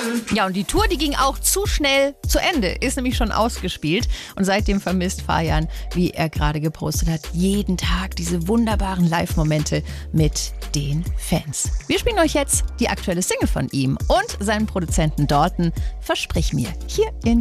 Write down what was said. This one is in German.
Ja, und die Tour, die ging auch zu schnell zu Ende, ist nämlich schon ausgespielt. Und seitdem vermisst Fajan, wie er gerade gepostet hat, jeden Tag diese wunderbaren Live-Momente mit den Fans. Wir spielen euch jetzt die aktuelle Single von ihm und seinem Produzenten Dalton, Versprich mir, hier in